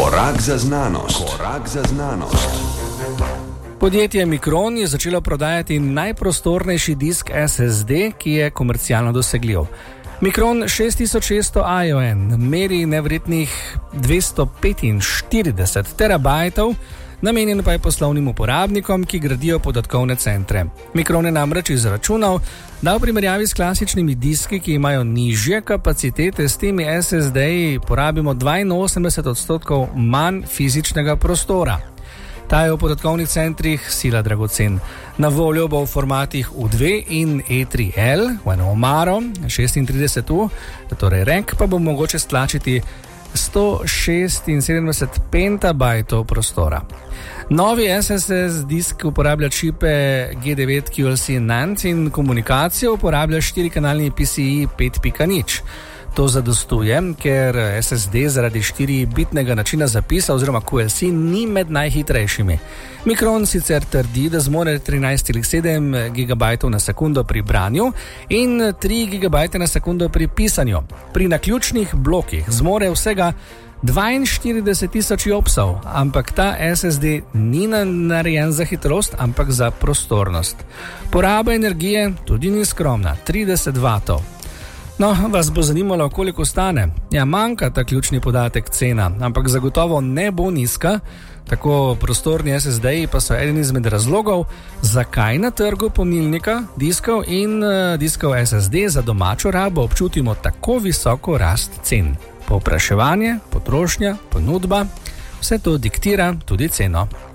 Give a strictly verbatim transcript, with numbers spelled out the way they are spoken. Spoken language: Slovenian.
Korak za znanost. Korak za znanost. Podjetje Micron je začelo prodajati najprostornejši disk S S D, ki je komercialno dosegljiv. Micron šest tisoč šeststo I O N meri nevrednih dvesto petinštirideset terabajtov, namenjen pa je poslovnim uporabnikom, ki gradijo podatkovne centre. Micron je namreč izračunal, da v primerjavi s klasičnimi diski, ki imajo nižje kapacitete, s temi S S D-ji porabimo dvainosemdeset odstotkov manj fizičnega prostora. Ta je v podatkovnih centrih sila dragocen. Na voljo bo v formatih U dve in E tri L, v eno omaro, šestintrideset U, torej rek pa bo mogoče stlačiti sto šestinsedemdeset petabajtov prostora. Novi S S D disk uporablja čipe G devet Q L C NAND in komunikacijo uporablja štirikanalni P C I pet pika nič. To zadostuje, ker S S D zaradi štiribitnega načina zapisa oziroma Q L C ni med najhitrejšimi. Micron sicer trdi, da zmore trinajst celih sedem gigabajtov na sekundo pri branju in tri gigabajte na sekundo pri pisanju. Pri naključnih blokih zmore vsega dvainštirideset tisoč jopsov, ampak ta S S D ni narejen za hitrost, ampak za prostornost. Poraba energije tudi ni skromna, trideset vatov. No, vas bo zanimalo, koliko stane. Ja, manjka ta ključni podatek cena, ampak zagotovo ne bo nizka. Tako prostorni S S D-ji pa so eden izmed razlogov, zakaj na trgu pomnilnika, diskov in uh, diskov S S D za domačo rabo občutimo tako visoko rast cen. Povpraševanje, potrošnja, ponudba, vse to diktira tudi ceno.